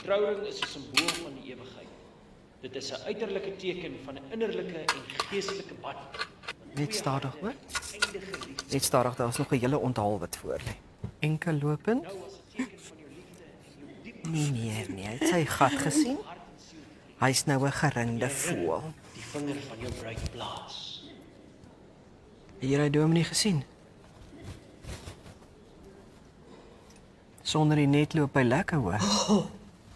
trouring is 'n simbool van die ewigheid. Dit is 'n uiterlike teken van 'n innerlike en geestelike band. Net stadig, hoor. Eindige liefde. Net stadig, daar is nog 'n hele onthaal wat voor lê. Enkel lopend? Nou as 'n teken van jou liefde en jou diep Nee, hy het sy gat gesien. Hy's nou 'n geringde voël. die vinger van jou bruid blaas. Hier hy Dominee gesien. Sonder die net loop hy lekker, hoor.